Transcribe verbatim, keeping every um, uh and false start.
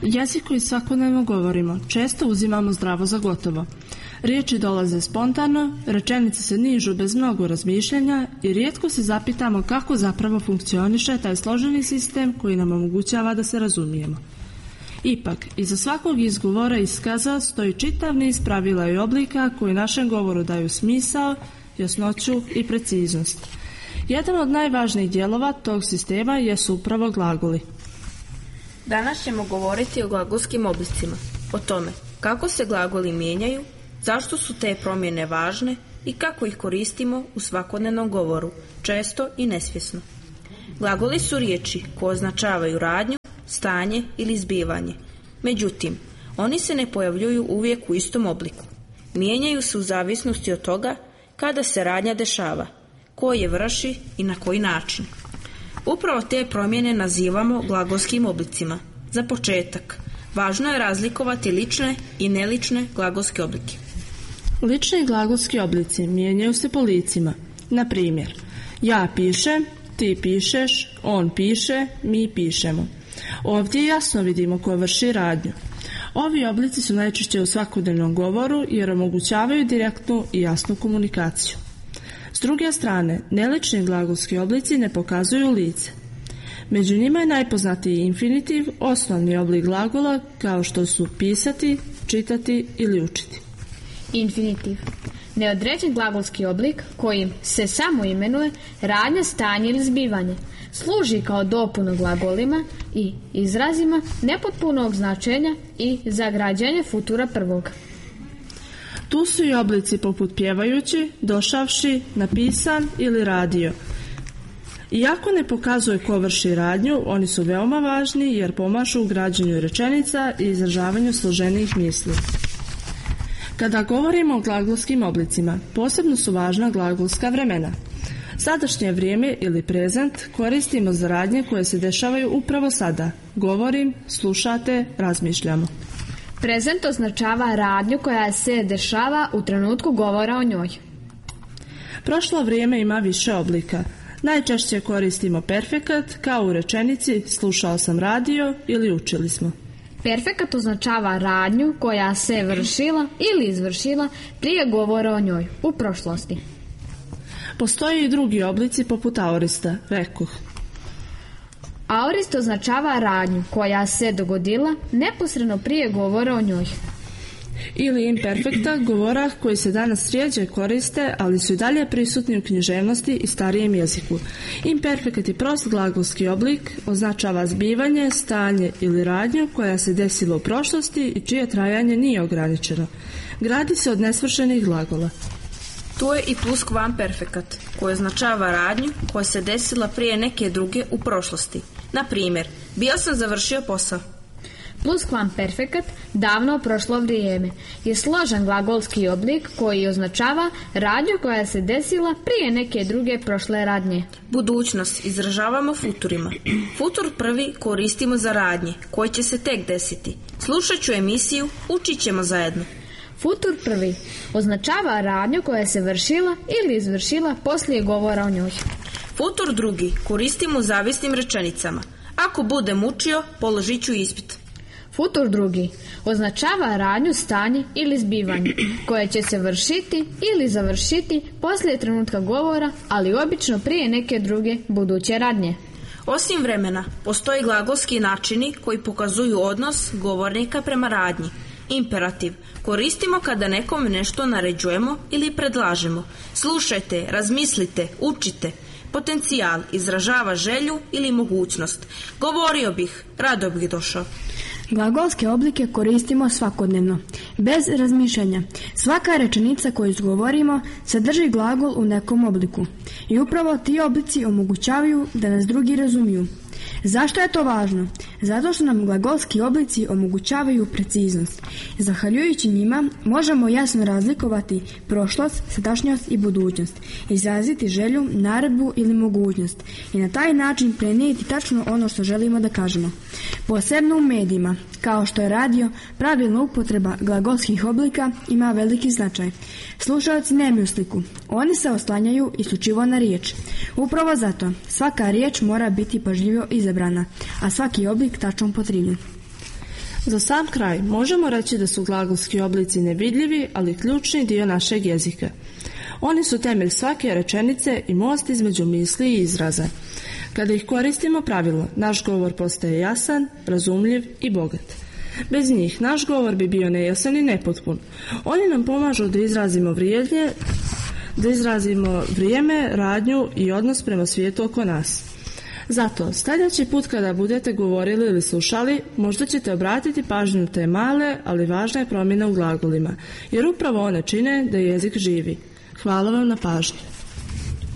Jezik koji svakodnevno govorimo često uzimamo zdravo za gotovo. Riječi dolaze spontano, rečenice se nižu bez mnogo razmišljanja i rijetko se zapitamo kako zapravo funkcioniše taj složeni sistem koji nam omogućava da se razumijemo. Ipak, iza svakog izgovora i iskaza stoji čitav niz pravila i oblika koji našem govoru daju smisao, jasnoću i preciznost. Jedan od najvažnijih dijelova tog sistema jesu upravo glagoli. Danas ćemo govoriti o glagolskim oblicima, o tome kako se glagoli mijenjaju, zašto su te promjene važne i kako ih koristimo u svakodnevnom govoru, često i nesvjesno. Glagoli su riječi koje označavaju radnju, stanje ili zbivanje. Međutim, oni se ne pojavljuju uvijek u istom obliku. Mijenjaju se u zavisnosti od toga kada se radnja dešava, ko je vrši i na koji način. Upravo te promjene nazivamo glagolskim oblicima. Za početak, važno je razlikovati lične i nelične glagolske oblike. Lični glagolski oblici mijenjaju se po licima. Na primjer, ja pišem, ti pišeš, on piše, mi pišemo. Ovdje jasno vidimo ko vrši radnju. Ovi oblici su najčešće u svakodnevnom govoru jer omogućavaju direktnu i jasnu komunikaciju. S druge strane, nelični glagolski oblici ne pokazuju lice. Među njima je najpoznatiji infinitiv, osnovni oblik glagola kao što su pisati, čitati ili učiti. Infinitiv. Neodređen glagolski oblik kojim se samo imenuje radnja, stanje ili zbivanje. Služi kao dopuna glagolima i izrazima nepotpunog značenja i za građenje futura prvog. Tu su i oblici poput pjevajući, došavši, napisan ili radio. Iako ne pokazuje ko vrši radnju, oni su veoma važni jer pomažu u građenju rečenica i izražavanju složenijih misli. Kada govorimo o glagolskim oblicima, posebno su važna glagolska vremena. Sadašnje vrijeme ili prezent koristimo za radnje koje se dešavaju upravo sada. Govorim, slušate, razmišljamo. Prezent označava radnju koja se dešava u trenutku govora o njoj. Prošlo vrijeme ima više oblika. Najčešće koristimo perfekat kao u rečenici slušao sam radio ili učili smo. Perfekat označava radnju koja se vršila ili izvršila prije govora o njoj, u prošlosti. Postoje i drugi oblici poput aorista, rekoh. Aorist označava radnju koja se dogodila neposredno prije govora o njoj. Ili imperfekta, govora koji se danas rijeđe koriste, ali su i dalje prisutni u književnosti i starijem jeziku. Imperfekat je prost glagolski oblik, označava zbivanje, stanje ili radnju koja se desila u prošlosti i čije trajanje nije ograničeno. Gradi se od nesvršenih glagola. Tu je i pluskvamperfekat, koji označava radnju koja se desila prije neke druge u prošlosti. Na primjer, bio sam završio posao. Pluskvamperfekat, davno prošlo vrijeme, je složen glagolski oblik koji označava radnju koja se desila prije neke druge prošle radnje. Budućnost izražavamo futurima. Futur prvi koristimo za radnje koje će se tek desiti. Slušat ću emisiju, učit ćemo zajedno. Futur prvi označava radnju koja se vršila ili izvršila poslije govora o njoj. Futur drugi koristimo u zavisnim rečenicama. Ako budem učio, položit ću ispit. Futur drugi označava radnju, stanje ili zbivanje koje će se vršiti ili završiti poslije trenutka govora, ali obično prije neke druge buduće radnje. Osim vremena, postoji glagolski načini koji pokazuju odnos govornika prema radnji. Imperativ koristimo kada nekome nešto naređujemo ili predlažemo. Slušajte, razmislite, učite. Potencijal izražava želju ili mogućnost. Govorio bih, rado bih došao. Glagolske oblike koristimo svakodnevno, bez razmišljanja. Svaka rečenica koju izgovorimo sadrži glagol u nekom obliku. I upravo ti oblici omogućavaju da nas drugi razumiju. Zašto je to važno? Zato što nam glagolski oblici omogućavaju preciznost. Zahvaljujući njima možemo jasno razlikovati prošlost, sadašnjost i budućnost, izraziti želju, naredbu ili mogućnost i na taj način prenijeti tačno ono što želimo da kažemo. Posebno u medijima, kao što je radio, pravilna upotreba glagolskih oblika ima veliki značaj. Slušaoci nemaju sliku, oni se oslanjaju isključivo na riječ. Upravo zato svaka riječ mora biti pažljivo izabrana, a svaki oblik tačno upotrebljen. Za sam kraj možemo reći da su glagolski oblici nevidljivi, ali ključni dio našeg jezika. Oni su temelj svake rečenice i most između misli i izraza. Kada ih koristimo pravilno, naš govor postaje jasan, razumljiv i bogat. Bez njih naš govor bi bio nejasan i nepotpun. Oni nam pomažu da izrazimo vrijednje, da izrazimo vrijeme, radnju i odnos prema svijetu oko nas. Zato, sljedeći put kada budete govorili ili slušali, možda ćete obratiti pažnju na te male, ali važne promjene u glagolima, jer upravo one čine da jezik živi. Hvala vam na pažnji.